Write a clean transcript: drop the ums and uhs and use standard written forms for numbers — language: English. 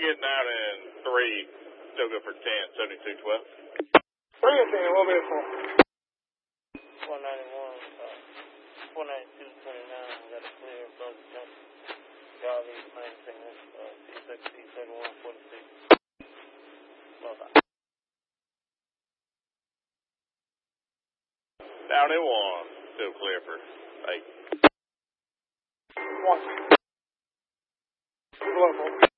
getting out in 3, still good for 10, 7212. 3 and 10, what bit for? 491, 492, 29, we got a clear, close to jump. Garvey, maintain, C6, C71, 46. Well done. Down in 1, still clear for 8. 1. Below 4.